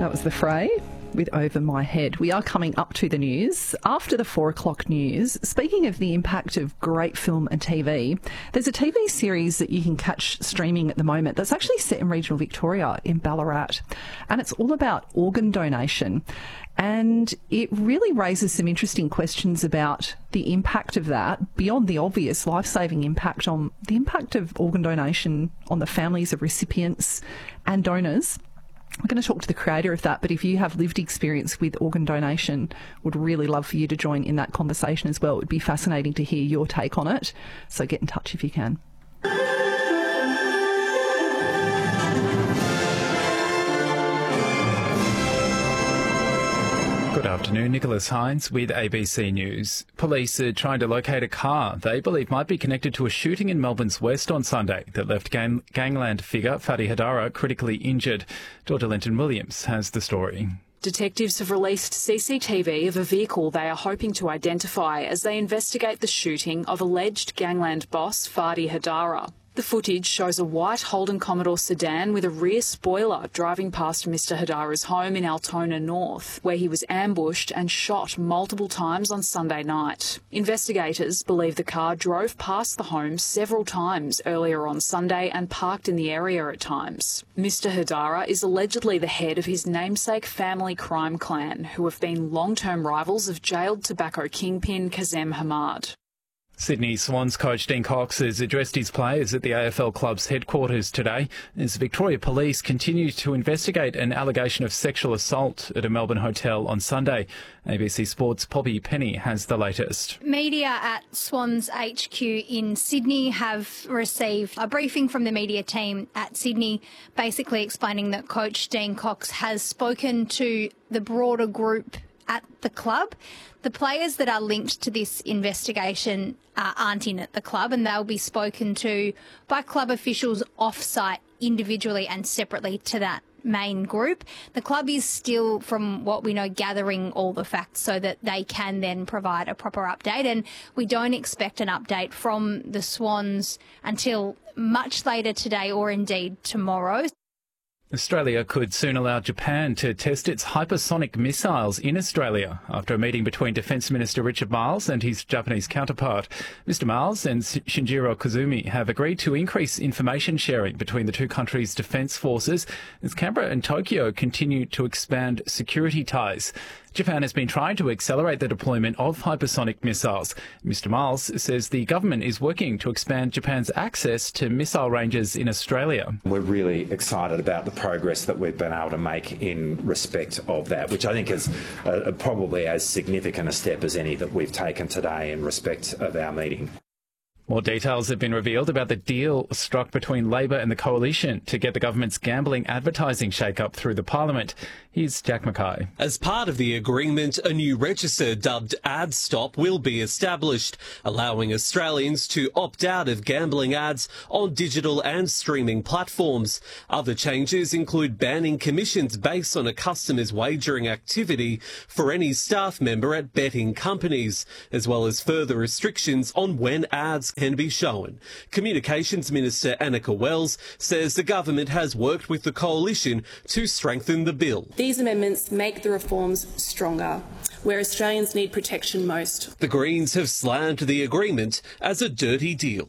That was The Fray with Over My Head. We are coming up to the news. After the 4 o'clock news, speaking of the impact of great film and TV, there's a TV series that you can catch streaming at the moment that's actually set in regional Victoria in Ballarat. And it's all about organ donation. And it really raises some interesting questions about the impact of that, beyond the obvious life-saving impact, on the impact of organ donation on the families of recipients and donors. I'm going to talk to the creator of that, but if you have lived experience with organ donation, would really love for you to join in that conversation as well. It would be fascinating to hear your take on it. So get in touch if you can. Good afternoon, Nicholas Hines with ABC News. Police are trying to locate a car they believe might be connected to a shooting in Melbourne's West on Sunday that left gangland figure Fadi Hadara critically injured. Georgia Linton-Williams has the story. Detectives have released CCTV of a vehicle they are hoping to identify as they investigate the shooting of alleged gangland boss Fadi Hadara. The footage shows a white Holden Commodore sedan with a rear spoiler driving past Mr Hadara's home in Altona North, where he was ambushed and shot multiple times on Sunday night. Investigators believe the car drove past the home several times earlier on Sunday and parked in the area at times. Mr Hadara is allegedly the head of his namesake family crime clan, who have been long-term rivals of jailed tobacco kingpin Kazem Hamad. Sydney Swans coach Dean Cox has addressed his players at the AFL club's headquarters today as Victoria Police continue to investigate an allegation of sexual assault at a Melbourne hotel on Sunday. ABC Sports' Poppy Penny has the latest. Media at Swans HQ in Sydney have received a briefing from the media team at Sydney, basically explaining that Coach Dean Cox has spoken to the broader group at the club. The players that are linked to this investigation aren't in at the club, and they'll be spoken to by club officials off-site individually and separately to that main group. The club is still, from what we know, gathering all the facts so that they can then provide a proper update, and we don't expect an update from the Swans until much later today or indeed tomorrow. Australia could soon allow Japan to test its hypersonic missiles in Australia after a meeting between Defence Minister Richard Marles and his Japanese counterpart. Mr Marles and Shinjiro Koizumi have agreed to increase information sharing between the two countries' defence forces as Canberra and Tokyo continue to expand security ties. Japan has been trying to accelerate the deployment of hypersonic missiles. Mr Marles says the government is working to expand Japan's access to missile ranges in Australia. We're really excited about the progress that we've been able to make in respect of that, which I think is probably as significant a step as any that we've taken today in respect of our meeting. More details have been revealed about the deal struck between Labor and the Coalition to get the government's gambling advertising shake-up through the Parliament. Here's Jack Mackay. As part of the agreement, a new register dubbed AdStop will be established, allowing Australians to opt out of gambling ads on digital and streaming platforms. Other changes include banning commissions based on a customer's wagering activity for any staff member at betting companies, as well as further restrictions on when ads can be shown. Communications Minister Annika Wells says the government has worked with the Coalition to strengthen the bill. These amendments make the reforms stronger, where Australians need protection most. The Greens have slammed the agreement as a dirty deal.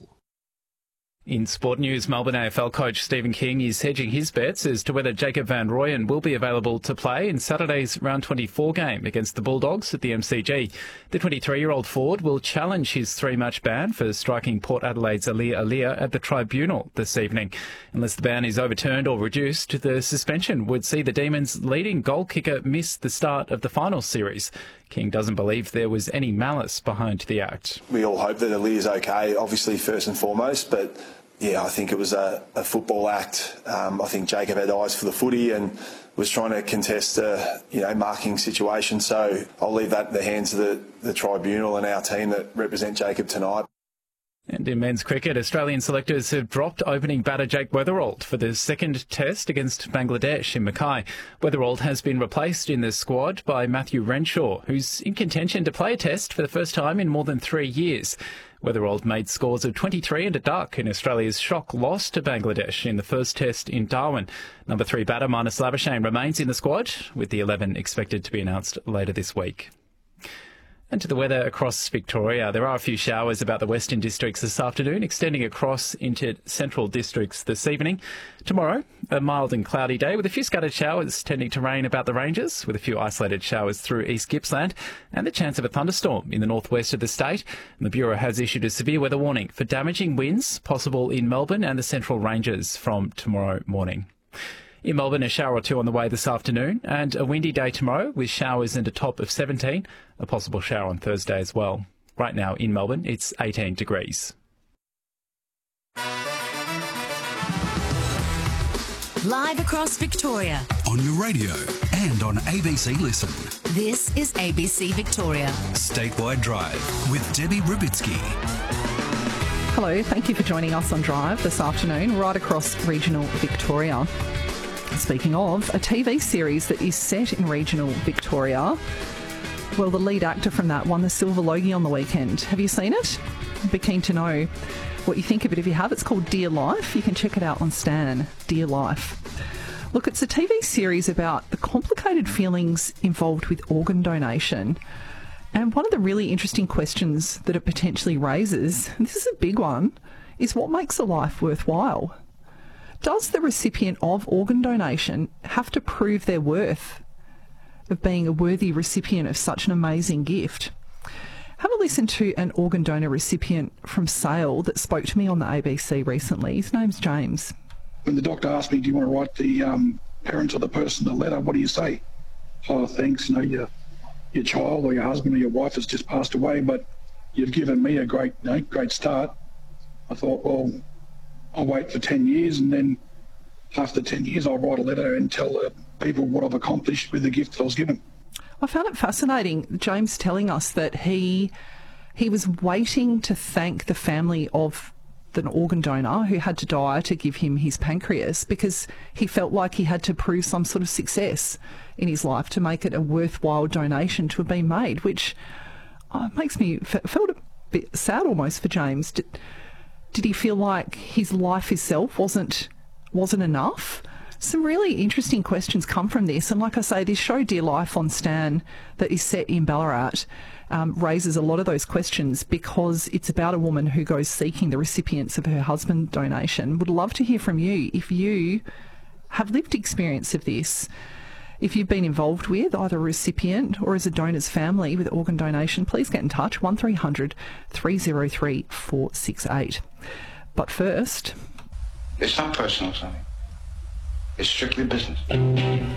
In sport news, Melbourne AFL coach Stephen King is hedging his bets as to whether Jacob van Rooyen will be available to play in Saturday's round 24 game against the Bulldogs at the MCG. The 23-year-old forward will challenge his 3-match ban for striking Port Adelaide's Aliir at the tribunal this evening. Unless the ban is overturned or reduced, the suspension would see the Demons' leading goal kicker miss the start of the final series. King doesn't believe there was any malice behind the act. We all hope that Aliir's okay, obviously first and foremost, but yeah, I think it was a football act. I think Jacob had eyes for the footy and was trying to contest a marking situation. So I'll leave that in the hands of the tribunal and our team that represent Jacob tonight. And in men's cricket, Australian selectors have dropped opening batter Jake Weatherald for the second test against Bangladesh in Mackay. Weatherald has been replaced in the squad by Matthew Renshaw, who's in contention to play a test for the first time in more than 3 years. Weatherald made scores of 23 and a duck in Australia's shock loss to Bangladesh in the first test in Darwin. Number 3 batter Marnus Labuschagne remains in the squad, with the 11 expected to be announced later this week. And to the weather across Victoria. There are a few showers about the western districts this afternoon, extending across into central districts this evening. Tomorrow, a mild and cloudy day with a few scattered showers tending to rain about the ranges, with a few isolated showers through East Gippsland and the chance of a thunderstorm in the northwest of the state. And the Bureau has issued a severe weather warning for damaging winds possible in Melbourne and the central ranges from tomorrow morning. In Melbourne, a shower or two on the way this afternoon, and a windy day tomorrow with showers and a top of 17, a possible shower on Thursday as well. Right now in Melbourne, it's 18 degrees. Live across Victoria. On your radio and on ABC Listen. This is ABC Victoria. Statewide Drive with Debbie Rubitsky. Hello, thank you for joining us on Drive this afternoon, right across regional Victoria. Speaking of, a TV series that is set in regional Victoria, well, the lead actor from that won the Silver Logie on the weekend. Have you seen it? I'd be keen to know what you think of it. If you have, it's called Dear Life. You can check it out on Stan, Dear Life. Look, it's a TV series about the complicated feelings involved with organ donation. And one of the really interesting questions that it potentially raises, and this is a big one, is what makes a life worthwhile? Does the recipient of organ donation have to prove their worth of being a worthy recipient of such an amazing gift? Have a listen to an organ donor recipient from Sale that spoke to me on the ABC recently. His name's James. When the doctor asked me, do you want to write the parents of the person a letter, what do you say? Oh, thanks, your child or your husband or your wife has just passed away, but you've given me a great start. I thought, well, I'll wait for 10 years and then after 10 years I'll write a letter and tell people what I've accomplished with the gift I was given. I found it fascinating, James telling us that he was waiting to thank the family of an organ donor who had to die to give him his pancreas, because he felt like he had to prove some sort of success in his life to make it a worthwhile donation to have been made, which makes me felt a bit sad almost for James. Did he feel like his life itself wasn't enough? Some really interesting questions come from this. And like I say, this show, Dear Life on Stan, that is set in Ballarat, raises a lot of those questions because it's about a woman who goes seeking the recipients of her husband's donation. Would love to hear from you if you have lived experience of this. If you've been involved with either a recipient or as a donor's family with organ donation, please get in touch, 1300 303 468. But first... It's not personal, Sonny. It's strictly business.